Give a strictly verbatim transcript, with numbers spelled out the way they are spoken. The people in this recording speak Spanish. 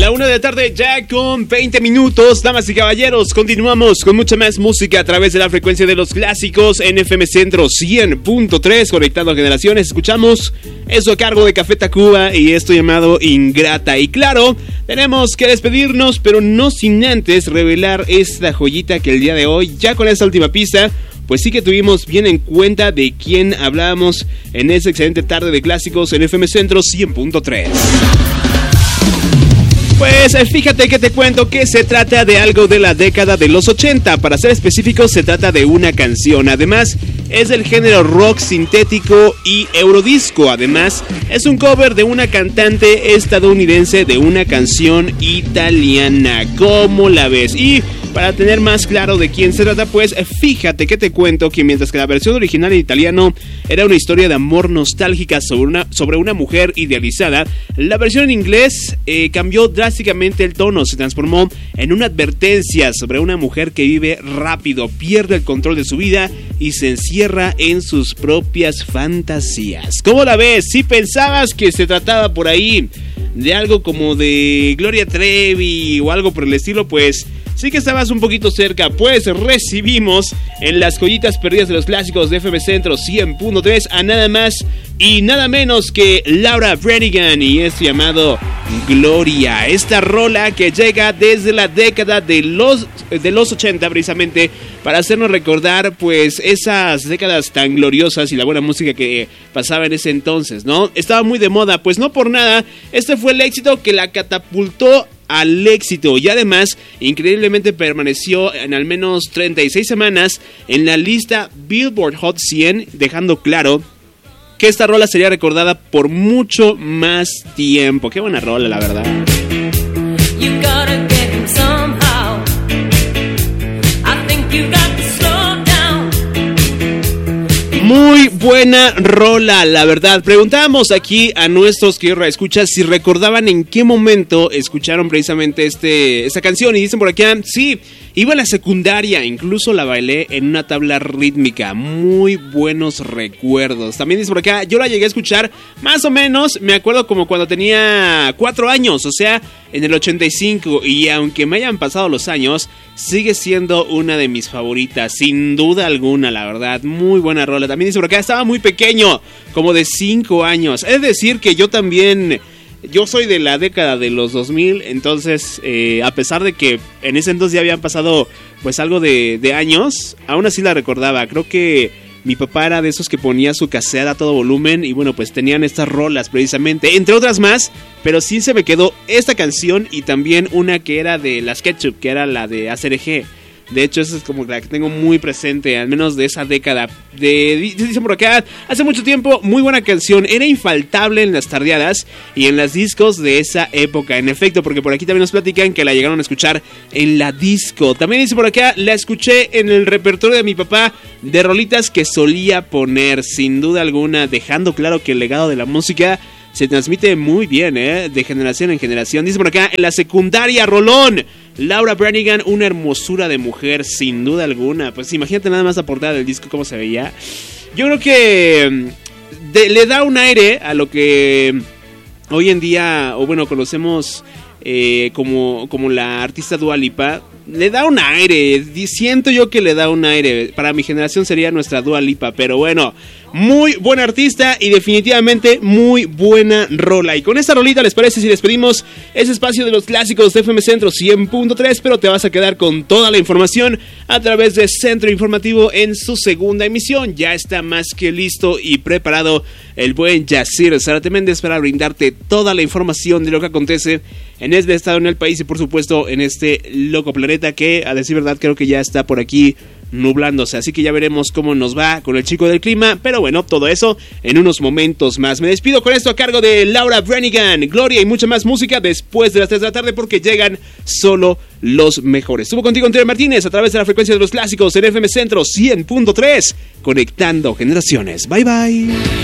La una de la tarde ya con veinte minutos, damas y caballeros, continuamos con mucha más música a través de la frecuencia de los clásicos en F M Centro cien punto tres, conectando a generaciones. Escuchamos eso a cargo de Café Tacuba y esto llamado Ingrata. Y claro, tenemos que despedirnos, pero no sin antes revelar esta joyita que el día de hoy, ya con esta última pista, pues sí que tuvimos bien en cuenta de quién hablábamos en esa excelente tarde de clásicos en F M Centro cien punto tres. Pues fíjate que te cuento que se trata de algo de la década de los ochenta. Para ser específicos, se trata de una canción. Además, es del género rock sintético y eurodisco. Además, es un cover de una cantante estadounidense de una canción italiana. ¿Cómo la ves? Y para tener más claro de quién se trata, pues fíjate que te cuento que mientras que la versión original en italiano era una historia de amor nostálgica sobre una, sobre una mujer idealizada, la versión en inglés eh, cambió drásticamente el tono, se transformó en una advertencia sobre una mujer que vive rápido, pierde el control de su vida y se encierra en sus propias fantasías. ¿Cómo la ves? Si pensabas que se trataba por ahí de algo como de Gloria Trevi o algo por el estilo, pues sí que estabas un poquito cerca, pues recibimos en las joyitas perdidas de los clásicos de F M Centro cien punto tres a nada más y nada menos que Laura Branigan y esto llamado Gloria. Esta rola que llega desde la década de los, de los ochenta precisamente para hacernos recordar pues esas décadas tan gloriosas y la buena música que pasaba en ese entonces, ¿no? Estaba muy de moda, pues no por nada, este fue el éxito que la catapultó al éxito y además increíblemente permaneció en al menos treinta y seis semanas en la lista Billboard Hot cien, dejando claro que esta rola sería recordada por mucho más tiempo. Qué buena rola, la verdad. You gotta get him somehow. I think you got to slow down. Muy buena rola, la verdad. Preguntábamos aquí a nuestros que escuchas si recordaban en qué momento escucharon precisamente este, esta canción. Y dicen por aquí, sí, iba a la secundaria, incluso la bailé en una tabla rítmica. Muy buenos recuerdos. También dice por acá, yo la llegué a escuchar más o menos, me acuerdo como cuando tenía cuatro años, o sea, en el ochenta y cinco. Y aunque me hayan pasado los años, sigue siendo una de mis favoritas, sin duda alguna, la verdad. Muy buena rola. También dice por acá, estaba muy pequeño, como de cinco años. Es decir que yo también... Yo soy de la década de los dos mil, entonces eh, a pesar de que en ese entonces ya habían pasado pues algo de, de años, aún así la recordaba. Creo que mi papá era de esos que ponía su cassette a todo volumen y bueno, pues tenían estas rolas precisamente, entre otras más, pero sí se me quedó esta canción y también una que era de las Ketchup, que era la de A C R G. De hecho, esa es como la que tengo muy presente, al menos de esa década. De, dicen por acá, hace mucho tiempo, muy buena canción. Era infaltable en las tardeadas y en las discos de esa época. En efecto, porque por aquí también nos platican que la llegaron a escuchar en la disco. También dice por acá, la escuché en el repertorio de mi papá de rolitas que solía poner, sin duda alguna, dejando claro que el legado de la música se transmite muy bien, ¿eh? De generación en generación. Dice por acá, en la secundaria, rolón. Laura Branigan, una hermosura de mujer, sin duda alguna. Pues imagínate nada más la portada del disco, cómo se veía. Yo creo que de, le da un aire a lo que hoy en día, o bueno, conocemos eh, como, como la artista Dua Lipa. Le da un aire, siento yo que le da un aire. Para mi generación sería nuestra Dua Lipa, pero bueno, muy buena artista y definitivamente muy buena rola. Y con esta rolita, ¿les parece si les pedimos ese espacio de los clásicos de F M Centro cien punto tres? Pero te vas a quedar con toda la información a través de Centro Informativo en su segunda emisión. Ya está más que listo y preparado el buen Yacir Zárate Méndez para brindarte toda la información de lo que acontece en este estado, en el país y por supuesto en este loco planeta que, a decir verdad, creo que ya está por aquí nublándose, así que ya veremos cómo nos va con el chico del clima, pero bueno, todo eso en unos momentos más. Me despido con esto a cargo de Laura Branigan, Gloria y mucha más música después de las tres de la tarde porque llegan solo los mejores. Estuvo contigo Antonio Martínez a través de la frecuencia de los clásicos en F M Centro cien punto tres, conectando generaciones. Bye bye.